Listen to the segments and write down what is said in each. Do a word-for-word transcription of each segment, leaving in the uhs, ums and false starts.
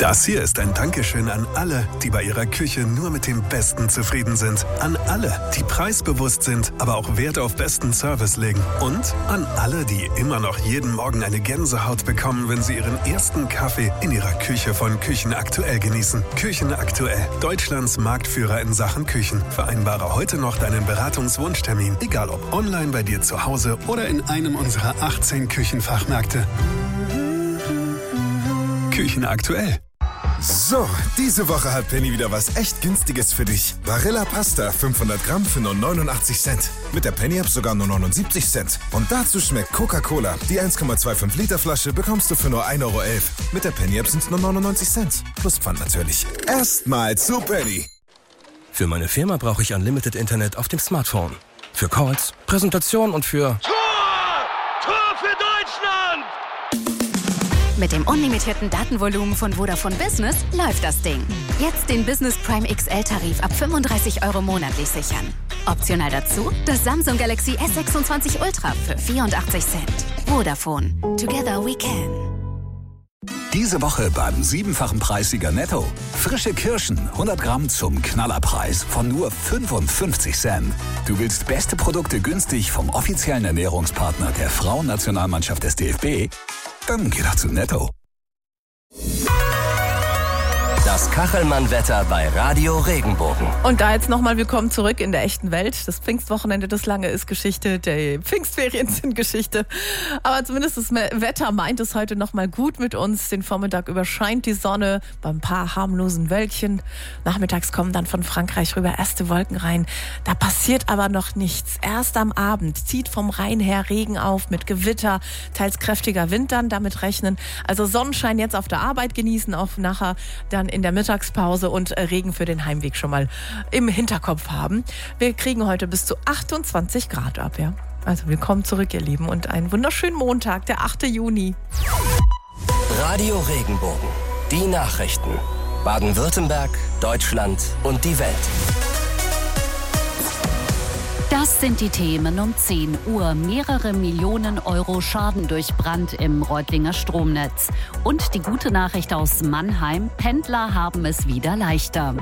Das hier ist ein Dankeschön an alle, die bei ihrer Küche nur mit dem Besten zufrieden sind. An alle, die preisbewusst sind, aber auch Wert auf besten Service legen. Und an alle, die immer noch jeden Morgen eine Gänsehaut bekommen, wenn sie ihren ersten Kaffee in ihrer Küche von Küchen Aktuell genießen. Küchen Aktuell, Deutschlands Marktführer in Sachen Küchen. Vereinbare heute noch deinen Beratungswunschtermin, egal ob online bei dir zu Hause oder in einem unserer achtzehn Küchenfachmärkte. Küchen Aktuell. So, diese Woche hat Penny wieder was echt Günstiges für dich. Barilla Pasta fünfhundert Gramm für nur neunundachtzig Cent. Mit der Penny-App sogar nur neunundsiebzig Cent. Und dazu schmeckt Coca-Cola. Die eins Komma fünfundzwanzig Liter Flasche bekommst du für nur ein Euro elf. Mit der Penny-App sind es nur neunundneunzig Cent. Plus Pfand natürlich. Erstmal zu Penny. Für meine Firma brauche ich Unlimited Internet auf dem Smartphone. Für Calls, Präsentation und für... Tor! Tor für Deutschland! Mit dem unlimitierten Datenvolumen von Vodafone Business läuft das Ding. Jetzt den Business Prime X L-Tarif ab fünfunddreißig Euro monatlich sichern. Optional dazu das Samsung Galaxy S sechsundzwanzig Ultra für vierundachtzig Cent. Vodafone. Together we can. Diese Woche beim siebenfachen Preissieger Netto. Frische Kirschen, hundert Gramm zum Knallerpreis von nur fünfundfünfzig Cent. Du willst beste Produkte günstig vom offiziellen Ernährungspartner der Frauennationalmannschaft des D F B? Dann geh doch zu Netto. Das Kachelmann-Wetter bei Radio Regenbogen. Und da jetzt nochmal willkommen zurück in der echten Welt. Das Pfingstwochenende, das lange ist Geschichte, die Pfingstferien sind Geschichte. Aber zumindest das Wetter meint es heute nochmal gut mit uns. Den Vormittag überscheint die Sonne bei ein paar harmlosen Wölkchen. Nachmittags kommen dann von Frankreich rüber erste Wolken rein. Da passiert aber noch nichts. Erst am Abend zieht vom Rhein her Regen auf mit Gewitter, teils kräftiger Wind dann, damit rechnen. Also Sonnenschein jetzt auf der Arbeit genießen, auch nachher dann in der Mittagspause und Regen für den Heimweg schon mal im Hinterkopf haben. Wir kriegen heute bis zu achtundzwanzig Grad ab, ja. Also willkommen zurück, ihr Lieben, und einen wunderschönen Montag, der achte Juni. Radio Regenbogen. Die Nachrichten. Baden-Württemberg, Deutschland und die Welt. Das sind die Themen um zehn Uhr. Mehrere Millionen Euro Schaden durch Brand im Reutlinger Stromnetz. Und die gute Nachricht aus Mannheim: Pendler haben es wieder leichter.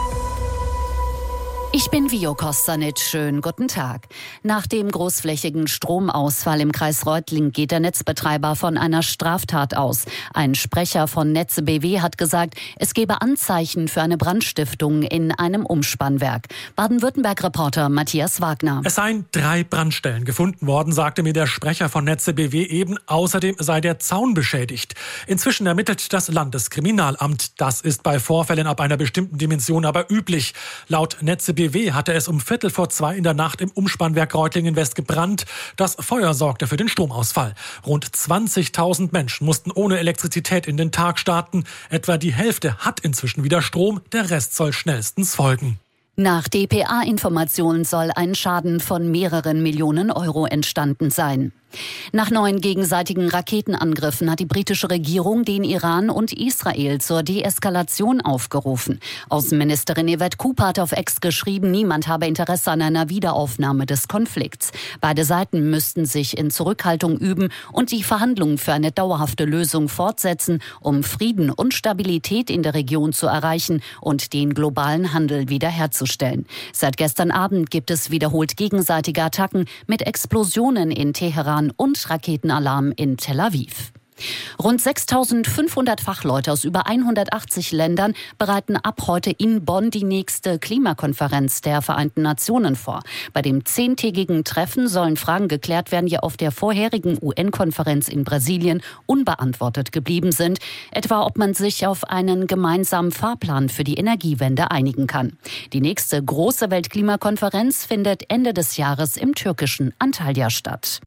Ich bin Vio Kostanic. Schönen guten Tag. Nach dem großflächigen Stromausfall im Kreis Reutling geht der Netzbetreiber von einer Straftat aus. Ein Sprecher von Netze B W hat gesagt, es gebe Anzeichen für eine Brandstiftung in einem Umspannwerk. Baden-Württemberg-Reporter Matthias Wagner. Es seien drei Brandstellen gefunden worden, sagte mir der Sprecher von Netze B W eben. Außerdem sei der Zaun beschädigt. Inzwischen ermittelt das Landeskriminalamt. Das ist bei Vorfällen ab einer bestimmten Dimension aber üblich. Laut Netze B W hatte es um Viertel vor zwei in der Nacht im Umspannwerk Reutlingen West gebrannt. Das Feuer sorgte für den Stromausfall. Rund zwanzigtausend Menschen mussten ohne Elektrizität in den Tag starten. Etwa die Hälfte hat inzwischen wieder Strom, der Rest soll schnellstens folgen. Nach D P A-Informationen soll ein Schaden von mehreren Millionen Euro entstanden sein. Nach neuen gegenseitigen Raketenangriffen hat die britische Regierung den Iran und Israel zur Deeskalation aufgerufen. Außenministerin Yvette Cooper hat auf X geschrieben, niemand habe Interesse an einer Wiederaufnahme des Konflikts. Beide Seiten müssten sich in Zurückhaltung üben und die Verhandlungen für eine dauerhafte Lösung fortsetzen, um Frieden und Stabilität in der Region zu erreichen und den globalen Handel wiederherzustellen. Seit gestern Abend gibt es wiederholt gegenseitige Attacken mit Explosionen in Teheran und Raketenalarm in Tel Aviv. Rund sechstausendfünfhundert Fachleute aus über hundertachtzig Ländern bereiten ab heute in Bonn die nächste Klimakonferenz der Vereinten Nationen vor. Bei dem zehntägigen Treffen sollen Fragen geklärt werden, die auf der vorherigen U N-Konferenz in Brasilien unbeantwortet geblieben sind. Etwa, ob man sich auf einen gemeinsamen Fahrplan für die Energiewende einigen kann. Die nächste große Weltklimakonferenz findet Ende des Jahres im türkischen Antalya statt.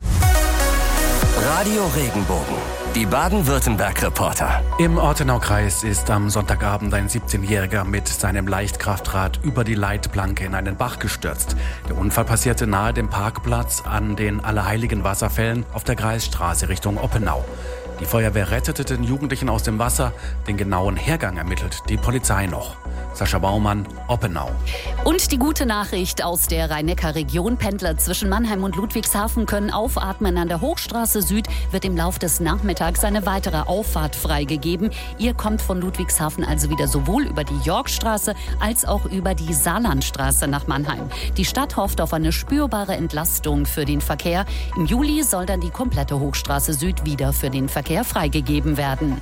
Radio Regenbogen. Die Baden-Württemberg-Reporter. Im Ortenaukreis ist am Sonntagabend ein siebzehnjähriger mit seinem Leichtkraftrad über die Leitplanke in einen Bach gestürzt. Der Unfall passierte nahe dem Parkplatz an den Allerheiligen Wasserfällen auf der Kreisstraße Richtung Oppenau. Die Feuerwehr rettete den Jugendlichen aus dem Wasser. Den genauen Hergang ermittelt die Polizei noch. Sascha Baumann, Oppenau. Und die gute Nachricht aus der Rhein-Neckar-Region. Pendler zwischen Mannheim und Ludwigshafen können aufatmen. An der Hochstraße Süd wird im Lauf des Nachmittags eine weitere Auffahrt freigegeben. Ihr kommt von Ludwigshafen also wieder sowohl über die Yorkstraße als auch über die Saarlandstraße nach Mannheim. Die Stadt hofft auf eine spürbare Entlastung für den Verkehr. Im Juli soll dann die komplette Hochstraße Süd wieder für den Verkehr freigegeben werden.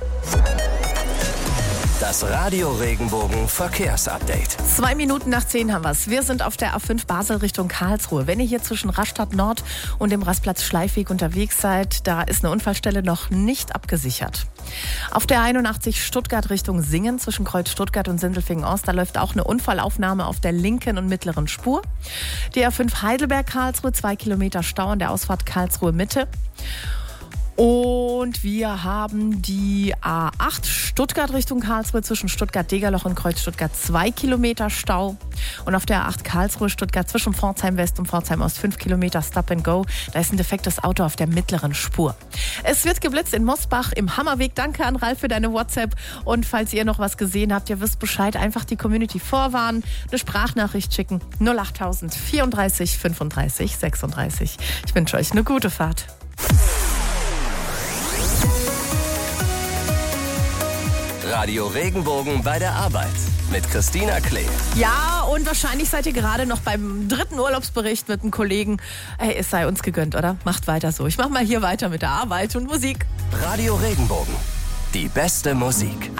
Das Radio Regenbogen Verkehrsupdate. Zwei Minuten nach zehn haben wir es. Wir sind auf der A fünf Basel Richtung Karlsruhe. Wenn ihr hier zwischen Rastatt Nord und dem Rastplatz Schleichweg unterwegs seid, da ist eine Unfallstelle noch nicht abgesichert. Auf der einundachtzig Stuttgart Richtung Singen zwischen Kreuz Stuttgart und Sindelfingen-Ost, da läuft auch eine Unfallaufnahme auf der linken und mittleren Spur. Die A fünf Heidelberg-Karlsruhe, zwei Kilometer Stau an der Ausfahrt Karlsruhe Mitte. Und wir haben die A acht Stuttgart Richtung Karlsruhe zwischen Stuttgart-Degerloch und Kreuz Stuttgart zwei Kilometer Stau. Und auf der A acht Karlsruhe Stuttgart zwischen Pforzheim West und Pforzheim Ost fünf Kilometer Stop and Go. Da ist ein defektes Auto auf der mittleren Spur. Es wird geblitzt in Mosbach im Hammerweg. Danke an Ralf für deine WhatsApp. Und falls ihr noch was gesehen habt, ihr wisst Bescheid, einfach die Community vorwarnen, eine Sprachnachricht schicken. null achttausend vierunddreißig fünfunddreißig sechsunddreißig. Ich wünsche euch eine gute Fahrt. Radio Regenbogen bei der Arbeit mit Christina Klee. Ja, und wahrscheinlich seid ihr gerade noch beim dritten Urlaubsbericht mit einem Kollegen. Ey, es sei uns gegönnt, oder? Macht weiter so. Ich mach mal hier weiter mit der Arbeit und Musik. Radio Regenbogen, die beste Musik.